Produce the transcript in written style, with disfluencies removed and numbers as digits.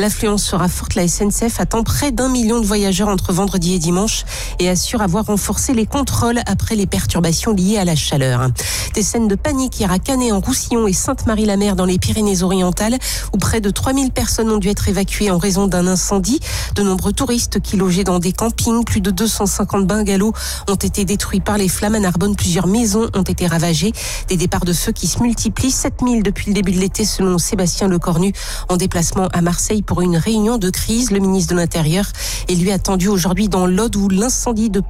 L'affluence sera forte. La SNCF attend près d'1 million de voyageurs entre vendredi et dimanche et assure avoir renforcé les contrôles après les perturbations liées à la chaleur. Des scènes de panique hier à Canet, en Roussillon et Sainte-Marie-la-Mer dans les Pyrénées-Orientales où près de 3000 personnes ont dû être évacuées en raison d'un incendie. De nombreux touristes qui logeaient dans des campings, plus de 250 bungalows ont été détruits par les flammes. À Narbonne, plusieurs maisons ont été ravagées. Des départs de feu qui se multiplient, 7000 depuis le début de l'été selon Sébastien Lecornu, en déplacement à Marseille pour une réunion de crise. Le ministre de l'Intérieur est lui attendu aujourd'hui dans l'Aude où l'incendie de